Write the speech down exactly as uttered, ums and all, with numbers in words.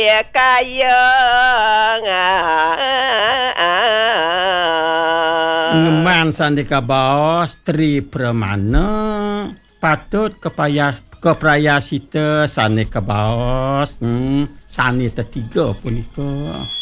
Ya kaya Ngeman sandika baos Tri Pramana patut kepaya keprayasita sane kebaos hmm, sane tetiga punika.